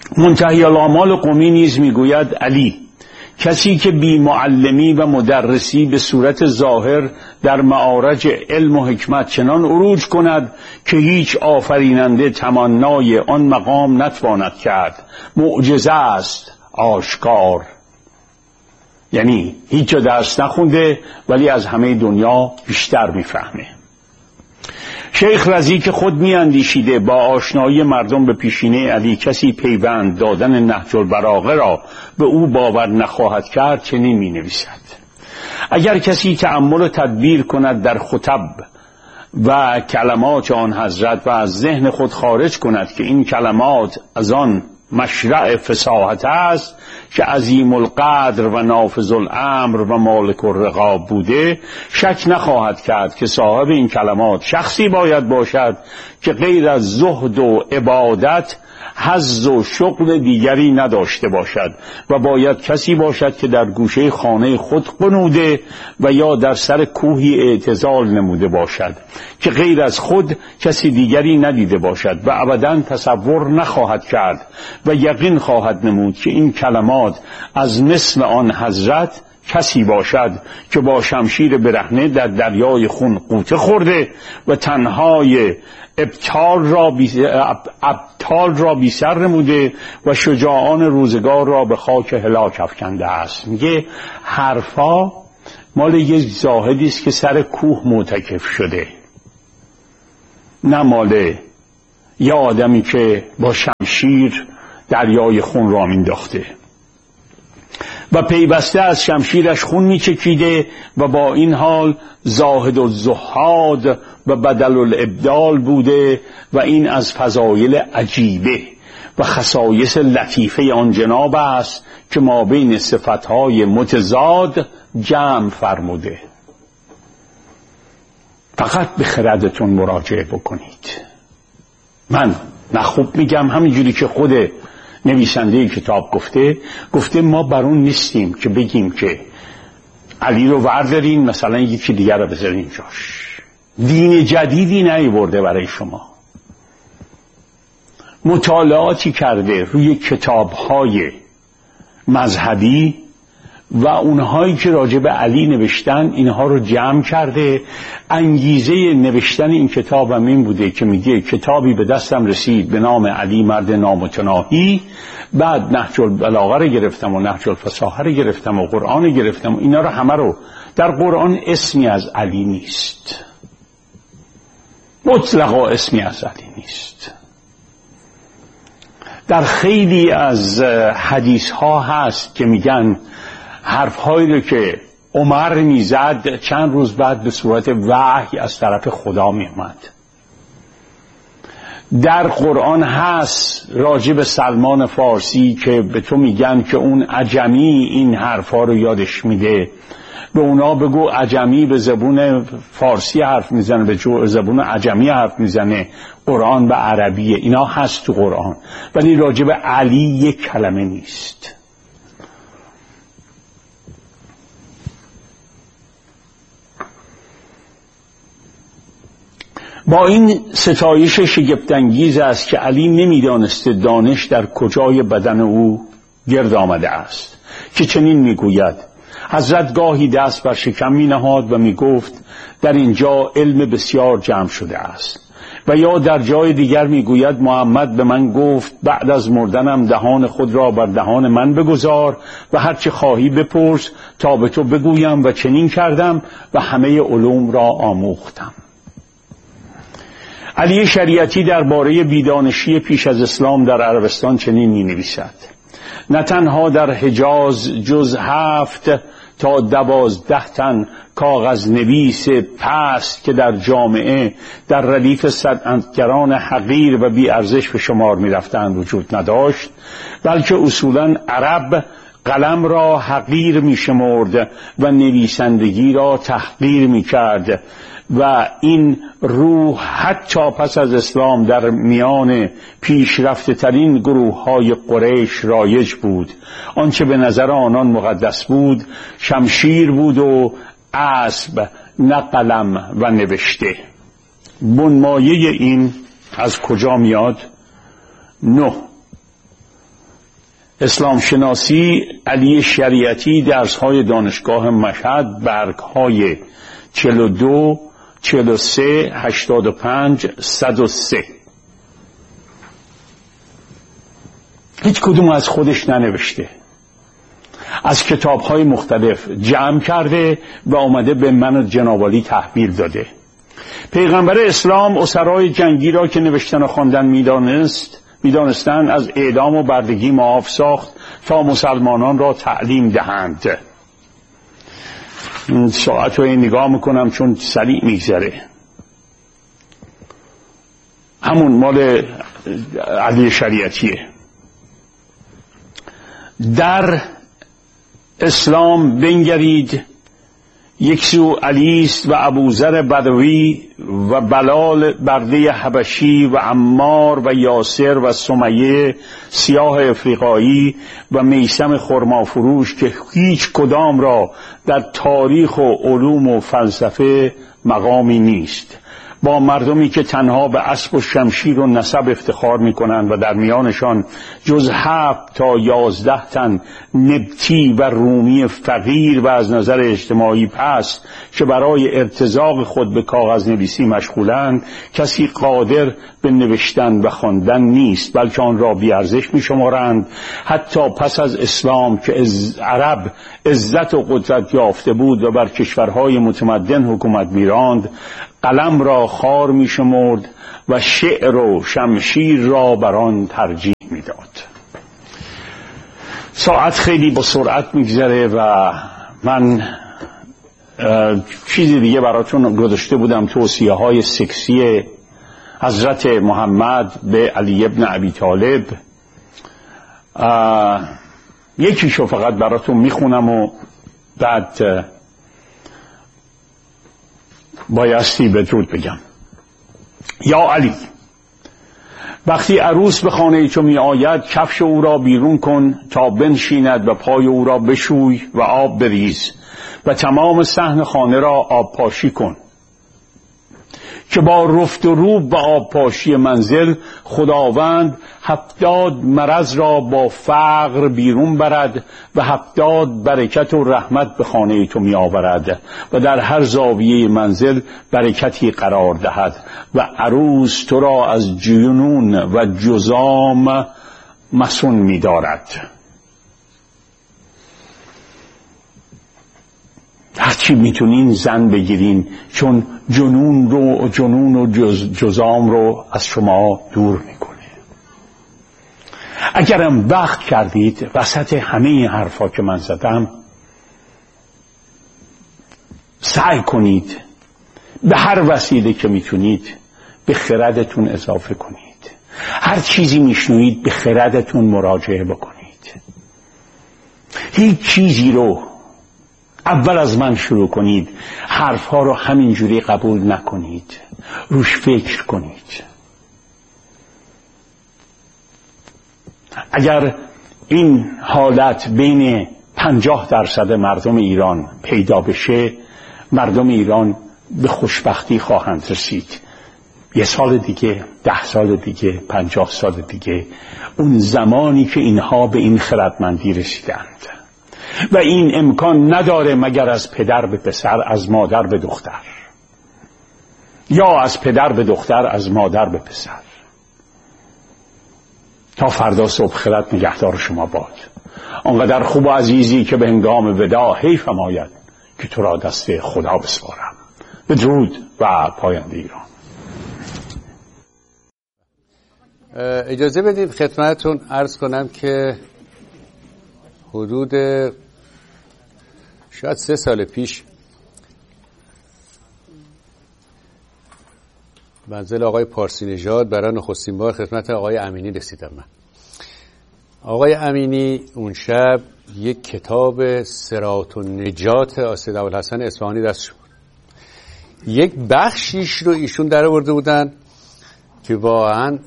منتهی الآمال قمی نیز میگوید علی کسی که بی معلمی و مدرسی به صورت ظاهر در معارج علم و حکمت چنان عروج کند که هیچ آفریننده تمنای آن مقام نتواند کرد، معجزه است آشکار. یعنی هیچ جا درس نخونده ولی از همه دنیا بیشتر میفهمه. شیخ رضی که خود میاندیشیده با آشنایی مردم به پیشینه علی کسی پیوند دادن نهج البلاغه را به او باور نخواهد کرد چنین می نویسد: اگر کسی تأمل و تدبیر کند در خطب و کلمات آن حضرت و از ذهن خود خارج کند که این کلمات از آن مشرع فصاحت است که عظیم القدر و نافذ الامر و مالک الرقاب بوده، شک نخواهد کرد که صاحب این کلمات شخصی باید باشد که غیر از زهد و عبادت حظ و شغل دیگری نداشته باشد و باید کسی باشد که در گوشه خانه خود قنوده و یا در سر کوهی اعتزال نموده باشد که غیر از خود کسی دیگری ندیده باشد و ابداً تصور نخواهد کرد و یقین خواهد نمود که این کلمات از مثل آن حضرت کسی باشد که با شمشیر برهنه در دریای خون غوطه خورده و تنهای ابطال را بی سر نموده و شجاعان روزگار را به خاک هلاک افکنده است. میگه حرفا مال یک زاهدی است که سر کوه معتکف شده، نه مال یه آدمی که با شمشیر دریای خون را مینداخته و پیوسته از شمشیرش خون میچکیده و با این حال زاهد و زهاد و بدل الابدال بوده و این از فضایل عجیبه و خصایص لطیفه آن جناب است که ما بین صفتهای متضاد جمع فرموده. فقط به خردتون مراجعه بکنید. من نه خوب میگم، همینجوری که خود نویسنده کتاب گفته ما بر اون نیستیم که بگیم که علی رو وردارین مثلا یکی دیگر رو بذارین جاش. دین جدیدی نیاورده برای شما. مطالعاتی کرده روی کتاب‌های مذهبی و اونهایی که راجع به علی نوشتن اینها رو جمع کرده. انگیزه نوشتن این کتاب هم این بوده که میگه کتابی به دستم رسید به نام علی مرد نامتناهی، بعد نهج البلاغه رو گرفتم و نهج الفصاحه رو گرفتم و قرآن رو گرفتم و اینا رو همه رو. در قرآن اسمی از علی نیست، مطلقا اسمی از علی نیست. در خیلی از حدیث ها هست که میگن حرفهایی رو که عمر میزد چند روز بعد به صورت وحی از طرف خدا میومد. در قرآن هست راجع به سلمان فارسی که به تو میگن که اون عجمی این حرفها رو یادش میده، به اونا بگو عجمی به زبون فارسی حرف میزنه، به زبون عجمی حرف میزنه، قرآن به عربیه. اینا هست تو قرآن، ولی راجع به علی یک کلمه نیست. با این ستایش شگفت‌انگیز است که علی نمیدانسته دانش در کجای بدن او گرد آمده است که چنین میگوید: حضرت گاهی دست بر شکم می نهاد و می گفت در اینجا علم بسیار جمع شده است، و یا در جای دیگر می گوید محمد به من گفت بعد از مردنم دهان خود را بر دهان من بگذار و هرچه خواهی بپرس تا به تو بگویم، و چنین کردم و همه علوم را آموختم. علی شریعتی درباره بیدانشی پیش از اسلام در عربستان چنین می نویسد: نه تنها در حجاز جز 7 تا 12 تن کاغذ نویس پست که در جامعه در ردیف صنعتگران حقیر و بی ارزش به شمار می رفتند وجود نداشت، بلکه اصولاً عرب قلم را حقیر می شمرد و نویسندگی را تحقیر می کرد، و این روح حتی پس از اسلام در میان پیشرفته ترین گروه های قریش رایج بود. آنچه به نظر آنان مقدس بود شمشیر بود و اسب، نه قلم و نوشته. بنمایه این از کجا میاد؟ 9 اسلام شناسی علی شریعتی، درس‌های دانشگاه مشهد، برگ‌های 42 43 85 103. هیچ کدوم از خودش ننوشته، از کتاب‌های مختلف جمع کرده و آمده به من جناب عالی تحویل داده. پیغمبر اسلام اسرای جنگی را که نوشتن و خواندن میدانستند از اعدام و بردگی معاف ساخت تا مسلمانان را تعلیم دهند. این ساعت رو نگاه میکنم چون سریع میگذره. همون مال علی شریعتیه. در اسلام بنگرید، یک سو علی است و ابوذر بدوی و بلال برده حبشی و عمار و یاسر و سمیه سیاه افریقایی و میثم خرمافروش که هیچ کدام را در تاریخ و علوم و فلسفه مقامی نیست، با مردمی که تنها به اسب و شمشیر و نسب افتخار می‌کنند و در میانشان جز 7 تا 11 تن نبطی و رومی فقیر و از نظر اجتماعی پست که برای ارتزاق خود به کاغذ نویسی مشغولند، کسی قادر به نوشتن و خواندن نیست، بلکه آن را بی‌ارزش می‌شمارند. حتی پس از اسلام که عرب عزت و قدرت یافته بود و بر کشورهای متمدن حکومت می‌راند، قلم را خار می شمرد و شعر و شمشیر را بر آن ترجیح می داد. ساعت خیلی با سرعت می گذره و من چیزی دیگه براتون گذاشته بودم، توصیه های سکسی حضرت محمد به علی ابن ابی طالب. یکیشو فقط براتون می خونم و بعد بایستی بدرود بگم. یا علی، وقتی عروس به خانه تو می آید کفش او را بیرون کن تا بنشیند و پای او را بشوی و آب بریز و تمام صحن خانه را آب پاشی کن که با رفت و روب و آب پاشی منزل خداوند 70 مرض را با فقر بیرون برد و 70 برکت و رحمت به خانه تو می آورد و در هر زاویه منزل برکتی قرار دهد و عروس تو را از جنون و جزام مسون می دارد. هرچی میتونین زن بگیرین، چون جنون و جزام رو از شما دور میکنه. اگرم وقت کردید وسط همه این حرفا که من زدم، سعی کنید به هر وسیله که میتونید به خردتون اضافه کنید. هر چیزی میشنوید به خردتون مراجعه بکنید. هیچ چیزی رو اول از من شروع کنید، حرفها رو همینجوری قبول نکنید، روش فکر کنید. اگر این حالت بین 50% مردم ایران پیدا بشه، مردم ایران به خوشبختی خواهند رسید. 1 سال دیگه، 10 سال دیگه، 50 سال دیگه، اون زمانی که اینها به این خردمندی رسیدند. و این امکان نداره مگر از پدر به پسر، از مادر به دختر، یا از پدر به دختر، از مادر به پسر. تا فردا صبح خرد نگهدار شما باد. آنقدر خوب و عزیزی که به هنگام وداع حیفم آید که تو را دست خدا بسپارم. بدرود و پاینده ایران. اجازه بدید خدمتتون عرض کنم که حدود شاید 3 سال پیش منزل آقای پارسی نژاد برای نخستین بار خدمت آقای امینی رسیدم. من آقای امینی اون شب یک کتاب صراط و نجات سید ابوالحسن اصفهانی دستش بود. یک بخشیش رو ایشون در آورده بودن که واقعا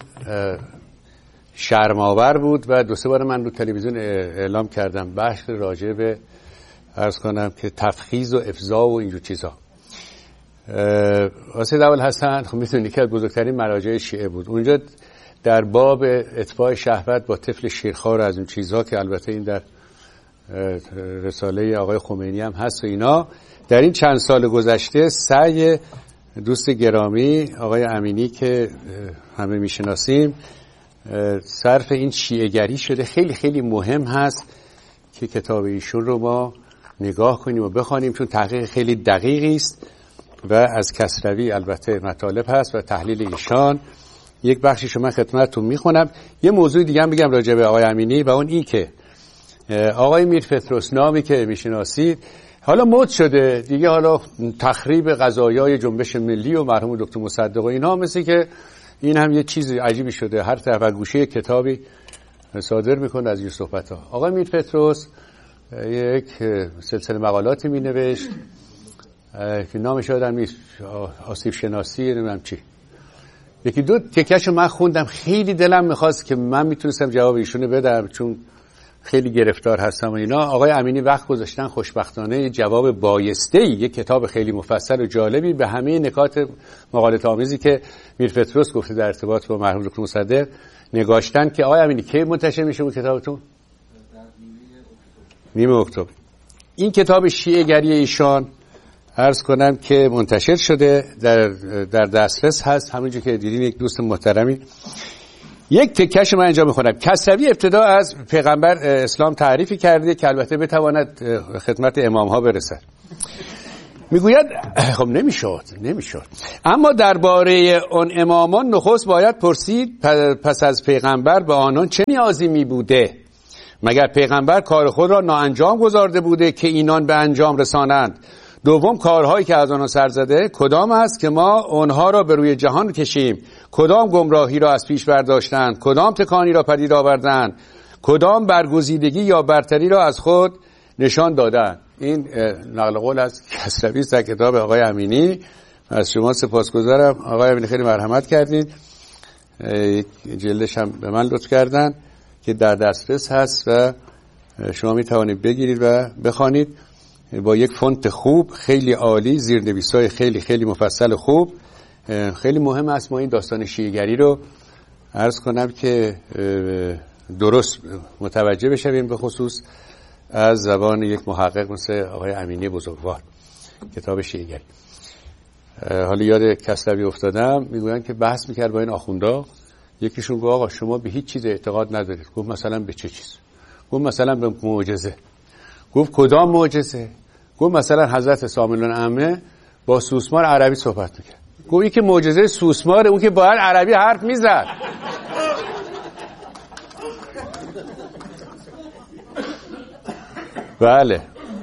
شرم‌آور بود و 2-3 بار من رو تلویزیون اعلام کردم، بخش راجع به عرض کنم که تفخیذ و افضاء و اینجور چیزا. سید ابوالحسن خب میتونی که از بزرگترین مراجع شیعه بود. اونجا در باب اطفاء شهوت با طفل شیرخوار از اون چیزها که البته این در رساله آقای خمینی هم هست و اینا، در این چند سال گذشته سعی دوست گرامی آقای امینی که همه میشناسیم صرف این شیعه‌گری شده. خیلی خیلی مهم هست که کتاب ایشون رو ما نگاه کنیم و بخوانیم، چون تحقیق خیلی دقیقی است و از کسروی البته مطالب هست و تحلیل ایشان. یک بخشیشو من خدمتتون میخونم. یه موضوع دیگه هم بگم راجع به آقای امینی و اون این که آقای میرپطرس نامی که میشناسید حالا مد شده دیگه، حالا تخریب قضایای جنبش ملی و مرحوم دکتر مصدق و اینها، مثل که این هم یه چیز عجیبی شده، هر طرف گوشه کتابی صادر میکنه از این صحبت ها. آقای میرپطرس یک سلسله مقالاتی می نوشت که نامش یادم نیست، آسیب شناسی نمیدونم چی، یکی دو تکه‌شو من خوندم، خیلی دلم میخواست که من میتونستم جواب ایشونو بدم چون خیلی گرفتار هستم و اینا. آقای امینی وقت گذاشتن، خوشبختانه جواب بایسته‌ای، یک کتاب خیلی مفصل و جالبی به همه نکات مقالط آمیزی که میرپطرس گفته در ارتباط با مرحوم دکتر مصدق نگاشتن. که آقای امینی کی منتشر میشه اون کتابتون؟ نیمه اکتبر. این کتاب شیعه‌گری ایشان عرض کنم که منتشر شده، در دسترس هست، همونجور که دیدین یک دوست محترمی. یک تکه‌اش من اینجا میخونم. کسروی ابتدا از پیغمبر اسلام تعریفی کرده که البته بتواند خدمت امام ها برسد. میگوید خب نمیشد، اما درباره آن امامان نخست باید پرسید پس از پیغمبر به آنان چه نیازی می بوده؟ مگر پیغمبر کار خود را ناانجام گذارده بوده که اینان به انجام رسانند؟ دوم، کارهایی که از آنها سر زده کدام است که ما آنها را به روی جهان کشیم؟ کدام گمراهی را از پیش برداشتند؟ کدام تکانی را پدید آوردند؟ کدام برگزیدگی یا برتری را از خود نشان دادند؟ این نقل قول از کسروی است در کتاب آقای امینی. از شما سپاسگزارم آقای امینی، خیلی مرحمت کردید. جلدش هم به من لطف کردن که در دسترس هست و شما می توانید بگیرید و بخوانید با یک فونت خوب، خیلی عالی، زیرنویس‌های خیلی خیلی مفصل خوب. خیلی مهم است ما این داستان شیعه‌گری رو عرض کنم که درست متوجه بشویم، به خصوص از زبان یک محقق مثل آقای امینی بزرگوار. کتاب شیعه‌گری. حالا یاد کسروی افتادم، میگویند که بحث میکرد با این آخوندا، یکیشون گفت آقا شما به هیچ چیز اعتقاد ندارید. گفت مثلا به چه چیز؟ گفت مثلا به معجزه. گفت کدام معجزه؟ گفت مثلا حضرت سامیل الائمه با سوسمار عربی صحبت میکرد. گفت این که معجزه سوسماره، اون که باید عربی حرف میزد. بله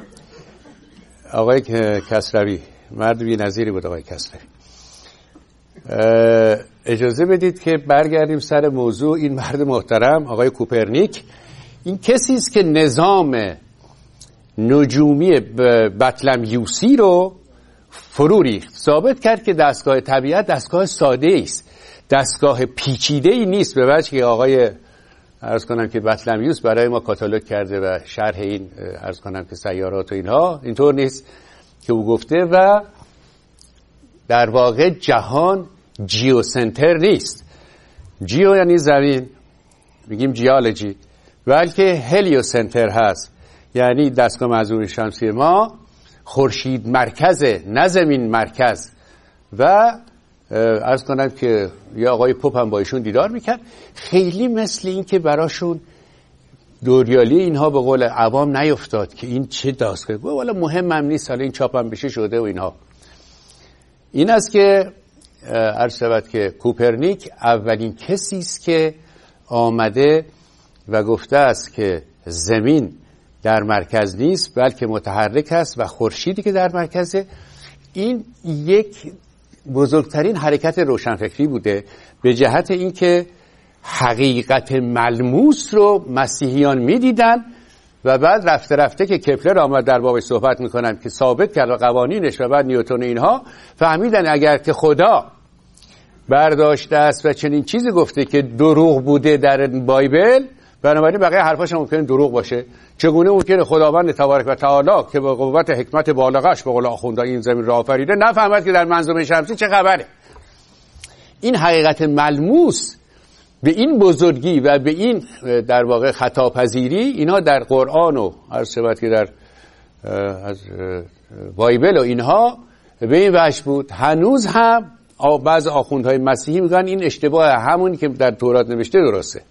آقای کسروی مرد بی‌نظیری بود. آقای کسروی، اجازه بدید که برگردیم سر موضوع. این مرد محترم آقای کوپرنیک، این کسی است که نظام نجومی بطلمیوسی رو فرو ریخت، ثابت کرد که دستگاه طبیعت دستگاه ساده است، دستگاه پیچیده ای نیست، به وجهی که آقای عرض کنم که بطلمیوس برای ما کاتالوگ کرده و شرح این عرض کنم که سیارات و اینها اینطور نیست که او گفته. و در واقع جهان جیوسنتر نیست. جیو یعنی زمین، میگیم جیالوجی، بلکه هلیوسنتر هست، یعنی دستگاه منظومه شمسی ما خورشید مرکزه نه زمین مرکز. و عرض کنم که یه آقای پوپ هم با ایشون دیدار میکرد، خیلی مثل این که براشون دوریالی اینها به قول عوام نیفتاد که این چه دستگاه، والا مهم هم نیست، حالا این چاپم بشه شده و اینها. این است که عرض شود که کوپرنیک اولین کسی است که آمده و گفته است که زمین در مرکز نیست بلکه متحرک است و خورشیدی که در مرکزه. این یک بزرگترین حرکت روشنفکری بوده به جهت اینکه حقیقت ملموس رو مسیحیان میدیدن و بعد رفته رفته که کپلر آمد در بابش صحبت میکنن که ثابت کرد قوانینش و بعد نیوتن اینها، فهمیدن اگر که خدا برداشته است و چنین چیزی گفته که دروغ بوده در بایبل، بنابراین بقیه حرفاش هم ممکنه دروغ باشه. چگونه ممکنه خداوند تبارک و تعالی که با قوت حکمت بالغش به قول آخوندا این زمین را آفریده نفهمد که در منظومه شمسی چه خبره؟ این حقیقت ملموس به این بزرگی و به این در واقع خطاپذیری اینا در قرآن و هر صفت که در از بایبل و اینها به این وجه بود. هنوز هم بعض آخوندهای مسیحی میگن این اشتباه، همونی که در تورات نوشته درسته.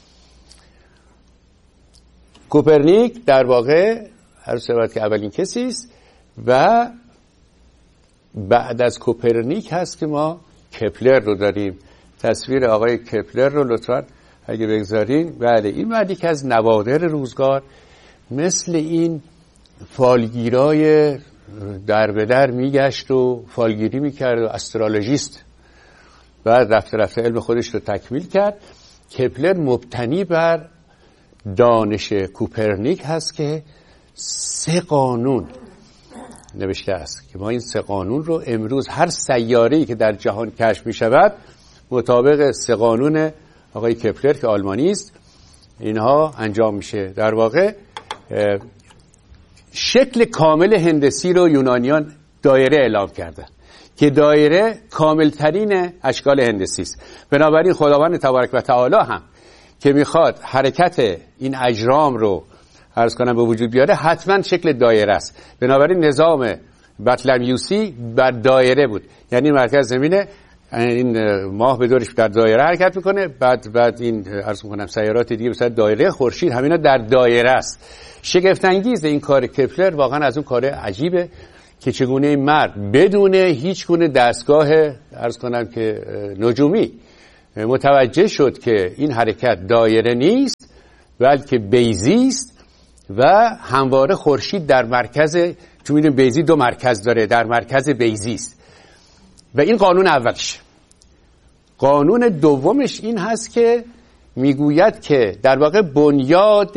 کوپرنیک در واقع هر صفت که اولین کسی است و بعد از کوپرنیک هست که ما کپلر رو داریم. تصویر آقای کپلر رو لطفاً اگه بگذارین. بله، این بعد یکی از نوادر روزگار مثل این فالگیرای در به در میگشت و فالگیری میکرد و استرولوژیست، بعد رفته رفته علم خودش رو تکمیل کرد. کپلر مبتنی بر دانش کوپرنیک هست که 3 قانون نوشته است که ما این 3 قانون رو امروز هر سیاره‌ای که در جهان کشف می‌شود مطابق 3 قانون آقای کپلر که آلمانی است اینها انجام میشه. در واقع شکل کامل هندسی رو یونانیان دایره اعلام کردن که دایره کاملترین اشکال هندسی است. بنابراین خداوند تبارک و تعالی هم که میخواد حرکت این اجرام رو عرض کنم به وجود بیاره حتما شکل دایره است. بنابراین نظام بطلمیوسی بر دایره بود، یعنی مرکز زمینه، این ماه به دورش در دایره حرکت میکنه، بعد این عرض میکنم سیارات دیگه مثلا دایره خورشید همینا در دایره است. شگفت انگیز این کار کپلر، واقعا از اون کار عجیبه که چگونه مرد بدون هیچ گونه دستگاه عرض کنم که نجومی متوجه شد که این حرکت دایره نیست بلکه بیضی است و همواره خورشید در مرکز، چون میدونیم بیضی 2 مرکز داره، در مرکز بیضی است. و این قانون اولش. قانون دومش این هست که میگوید که در واقع بنیاد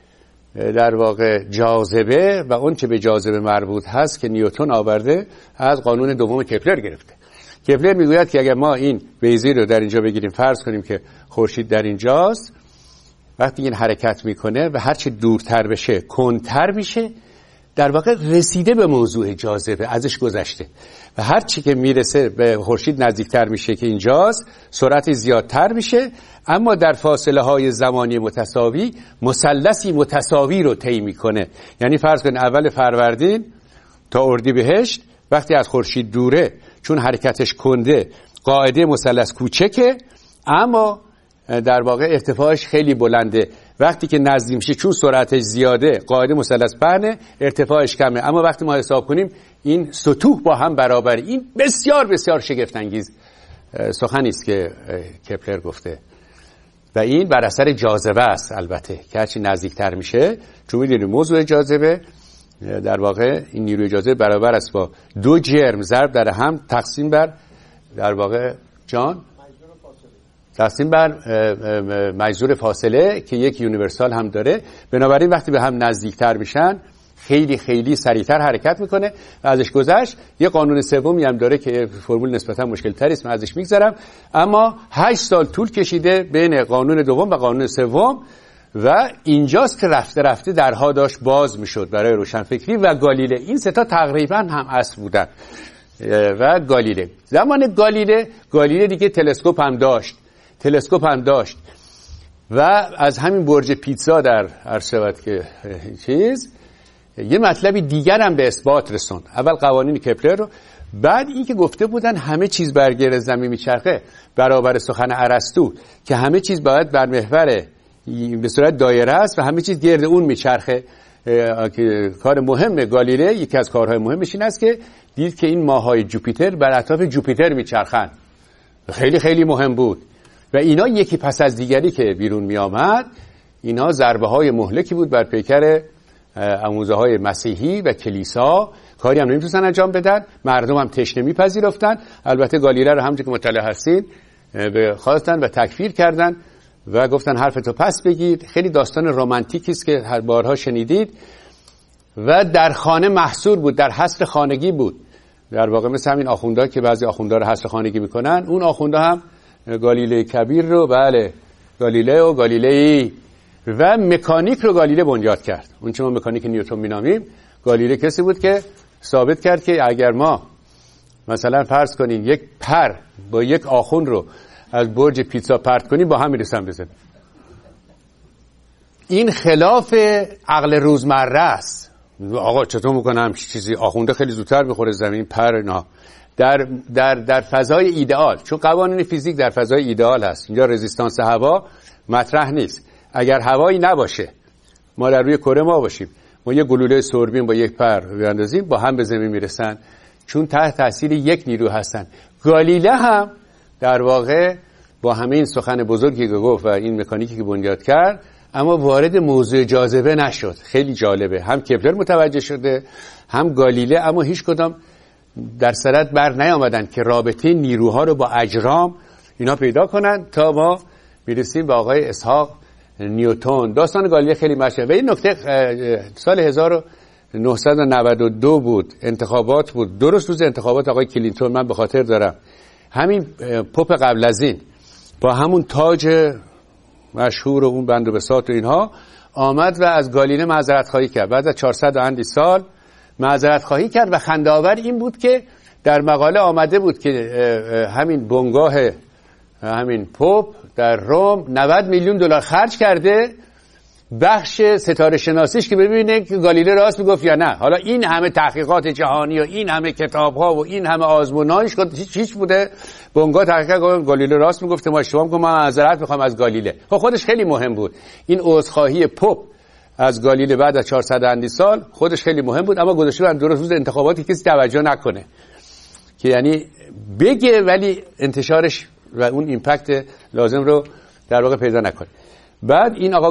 در واقع جاذبه و اون چه به جاذبه مربوط هست که نیوتن آورده از قانون دوم کپلر گرفته. کپلر میگوید که اگر ما این بیضی رو در اینجا بگیریم، فرض کنیم که خورشید در اینجاست، وقتی این حرکت میکنه و هرچی دورتر بشه کندتر میشه، در واقع رسیده به موضوع جاذبه، ازش گذشته و هر چی که میرسه به خورشید نزدیکتر میشه که اینجاست، سرعت زیادتر میشه، اما در فاصله های زمانی متساوی مثلثی متساوی رو طی میکنه. یعنی فرض کن اول فروردین تا اردیبهشت وقتی از خورشید دوره، چون حرکتش کنده قاعده مثلث کوچکه اما در واقع ارتفاعش خیلی بلنده. وقتی که نزدیک میشه چون سرعتش زیاده قاعده مثلث پهنه، ارتفاعش کمه، اما وقتی ما حساب کنیم این سطوح با هم برابره. این بسیار بسیار شگفت انگیز سخنی است که کپلر گفته و این بر اثر جاذبه است. البته که هرچی نزدیکتر میشه، چون میدونید موضوع جاذبه در واقع این نیروی جاذبه برابر است با 2 جرم ضرب در هم تقسیم بر در واقع تقسیم بر مجذور فاصله که یک یونیورسال هم داره. بنابراین وقتی به هم نزدیکتر میشن خیلی خیلی سریعتر حرکت میکنه و ازش گذشت. یه قانون سومی هم داره که فرمول نسبتا مشکل تری است، من ازش میگذرم، اما 8 سال طول کشیده بین قانون دوم و قانون سوم و اینجاست که رفته رفته درها داشت باز میشد برای روشنفکری و گالیله. این 3 تا تقریبا هم اصل بودن و گالیله. زمان گالیله دیگه تلسکوپ هم داشت و از همین برج پیتزا در عرض شود که یه مطلبی دیگر هم به اثبات رسوند. اول قوانین کپلر رو، بعد این که گفته بودن همه چیز بر گرد زمین میچرخه، برابر سخن ارسطو که همه چیز باید بر محور به صورت دایره است و همه چیز گرد اون میچرخه. که کار مهم گالیله، یکی از کارهای مهمش این است که دید که این ماه‌های جوپیتر بر اطراف جوپیتر میچرخن. خیلی خیلی مهم بود و اینا یکی پس از دیگری که بیرون می آمد، اینا ضربه های مهلکی بود بر پیکر آموزه های مسیحی و کلیسا. کاری هم نمیتونستن انجام بدن، مردم هم تشنه میپذیرفتن. البته گالیله رو همونجوری که مطلع هستین به خواستن و تکفیر کردن و گفتن حرفتو پس بگیر. خیلی داستان رمانتیکی است که هر بارها شنیدید و در خانه محصور بود، در حصر خانگی بود. در واقع مثل همین آخوندا که بعضی آخوندا رو حصر خانگی میکنن، اون آخوندا هم گالیله کبیر رو، بله گالیله و گالیلئی و مکانیک رو گالیله بنیاد کرد. اون چه ما مکانیک نیوتن مینامیم، گالیله کسی بود که ثابت کرد که اگر ما مثلا فرض کنیم یک پر با یک آخوند رو از برج پیتزا پرت کنی با هم میرسن بزن. این خلاف عقل روزمره است. آقا چطور میکنم چیزی آخونده خیلی زودتر بخوره زمین پر نه. در فضای ایدئال، چون قوانین فیزیک در فضای ایدئال هست، اینجا رزिस्टانس هوا مطرح نیست. اگر هوایی نباشه، ما در روی کره ما باشیم، ما یه گلوله سوربین با یک پر بیاندازیم با هم به زمین میرسن، چون تحت تاثیر یک نیرو هستن. گالیله هم در واقع با همه این سخن بزرگی که گفت و این مکانیکی که بنیاد کرد، اما وارد موضوع جاذبه نشد. خیلی جالبه، هم کپلر متوجه شده هم گالیله، اما هیچ کدام در سرت بر نیامدن که رابطه نیروها رو با اجرام اینا پیدا کنن تا ما میرسیم به آقای اسحاق نیوتن. داستان گالیله خیلی مشهور. و این نکته سال 1992 بود، انتخابات بود، درست روز انتخابات آقای کلینتون، من به خاطر دارم. همین پاپ قبل از این با همون تاج مشهور و اون بند و بساط و اینها آمد و از گالیله معذرت خواهی کرد. بعد از 400 اندی سال معذرت خواهی کرد و خنده‌آور این بود که در مقاله آمده بود که همین بنگاه همین پاپ در روم 90 میلیون دلار خرج کرده بخش ستاره شناسیش که ببینه که گالیله راست میگفت یا نه. حالا این همه تحقیقات جهانی و این همه کتاب‌ها و این همه آزمون‌هاش هیچ بوده بنگاه تحقیق کنه گالیله راست میگفته، ما اشتباه می‌کنیم، ما معذرت می‌خوام از گالیله. خب خودش خیلی مهم بود این عذرخواهی پاپ از گالیله بعد از 400 اندی سال، خودش خیلی مهم بود، اما گذاشته بود درست روز انتخاباتی کسی توجه نکنه، که یعنی بگه ولی انتشارش و اون ایمپکت لازم رو در واقع پیدا نکنه. بعد این آقا